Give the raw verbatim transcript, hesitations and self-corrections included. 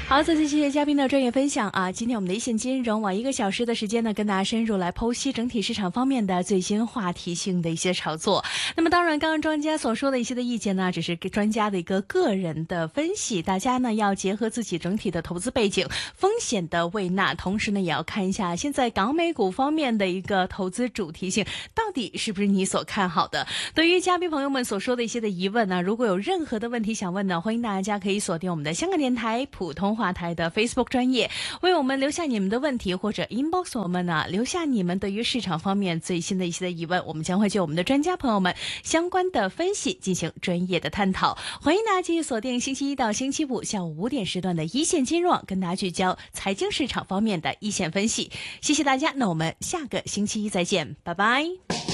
好，再次谢谢嘉宾的专业分享啊！今天我们的一线金融往一个小时的时间呢，跟大家深入来剖析整体市场方面的最新话题性的一些炒作。那么当然，刚刚专家所说的一些的意见呢，只是专家的一个个人的分析，大家呢要结合自己整体的投资背景、风险的胃纳，同时呢也要看一下现在港美股方面的一个投资主题性到底是不是你所看好的。对于嘉宾朋友们所说的一些的疑问呢，如果有任何的问题想问呢，欢迎大家可以锁定我们的香港电台普通话台的 Facebook 专业，为我们留下你们的问题，或者 inbox 我们呢留下你们对于市场方面最新的一些的疑问，我们将会就我们的专家朋友们相关的分析进行专业的探讨。欢迎大家继续锁定星期一到星期五下午五点时段的一线金融，跟大家聚焦财经市场方面的一线分析。谢谢大家，那我们下个星期一再见，拜拜。